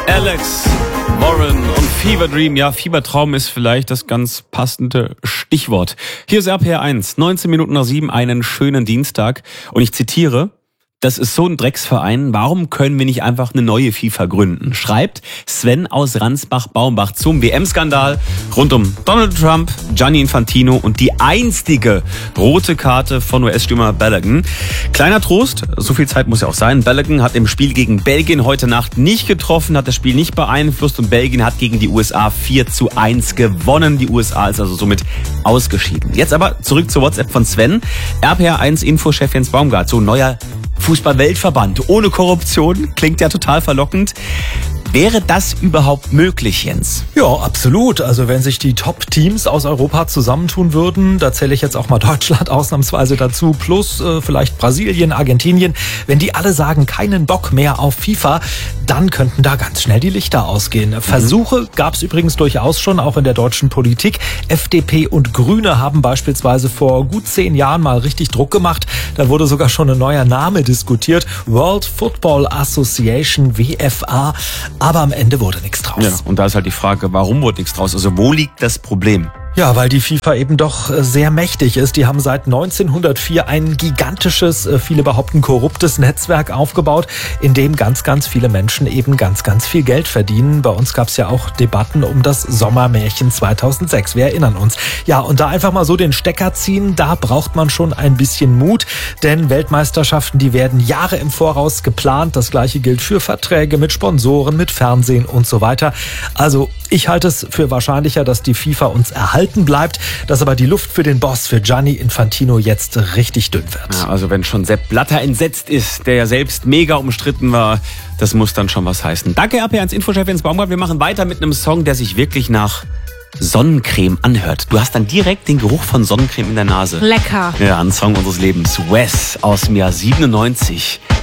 Alex Warren und Fever Dream. Ja, Fiebertraum ist vielleicht das ganz passende Stichwort. Hier ist RPR 1, 19 Minuten nach 7, einen schönen Dienstag. Und ich zitiere: Das ist so ein Drecksverein, warum können wir nicht einfach eine neue FIFA gründen? Schreibt Sven aus Ransbach-Baumbach zum WM-Skandal rund um Donald Trump, Gianni Infantino und die einstige rote Karte von US-Stürmer Balogun. Kleiner Trost, so viel Zeit muss ja auch sein. Balogun hat im Spiel gegen Belgien heute Nacht nicht getroffen, hat das Spiel nicht beeinflusst und Belgien hat gegen die USA 4:1 gewonnen. Die USA ist also somit ausgeschieden. Jetzt aber zurück zur WhatsApp von Sven. RPR 1 Infochef Jens Baumgart, so neuer Fußball-Weltverband ohne Korruption, klingt ja total verlockend. Wäre das überhaupt möglich, Jens? Ja, absolut. Also wenn sich die Top-Teams aus Europa zusammentun würden, da zähle ich jetzt auch mal Deutschland ausnahmsweise dazu, plus vielleicht Brasilien, Argentinien, wenn die alle sagen, keinen Bock mehr auf FIFA, dann könnten da ganz schnell die Lichter ausgehen. Versuche gab es übrigens durchaus schon, auch in der deutschen Politik. FDP und Grüne haben beispielsweise vor gut 10 Jahren mal richtig Druck gemacht. Da wurde sogar schon ein neuer Name diskutiert. World Football Association, WFA. Aber am Ende wurde nichts draus. Ja, und da ist halt die Frage, warum wurde nichts draus? Also wo liegt das Problem? Ja, weil die FIFA eben doch sehr mächtig ist. Die haben seit 1904 ein gigantisches, viele behaupten korruptes Netzwerk aufgebaut, in dem ganz, ganz viele Menschen eben ganz, ganz viel Geld verdienen. Bei uns gab es ja auch Debatten um das Sommermärchen 2006. Wir erinnern uns. Ja, und da einfach mal so den Stecker ziehen, da braucht man schon ein bisschen Mut. Denn Weltmeisterschaften, die werden Jahre im Voraus geplant. Das Gleiche gilt für Verträge mit Sponsoren, mit Fernsehen und so weiter. Also ich halte es für wahrscheinlicher, dass die FIFA uns erhalten bleibt, dass aber die Luft für den Boss, für Gianni Infantino, jetzt richtig dünn wird. Ja, also wenn schon Sepp Blatter entsetzt ist, der ja selbst mega umstritten war, das muss dann schon was heißen. Danke RP1 Infochef Jens Baumgart. Wir machen weiter mit einem Song, der sich wirklich nach Sonnencreme anhört. Du hast dann direkt den Geruch von Sonnencreme in der Nase. Lecker. Ja, ein Song unseres Lebens. Wes aus dem Jahr 97.